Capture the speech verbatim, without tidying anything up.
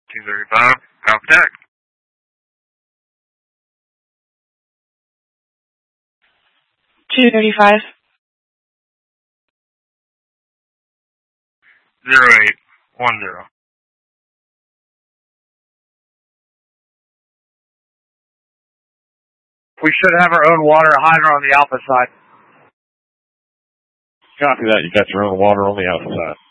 two thirty-five, contact. two thirty-five. zero eight one zero. We should have our own water hydrant on the alpha side. Copy that. You got your own water on the alpha side.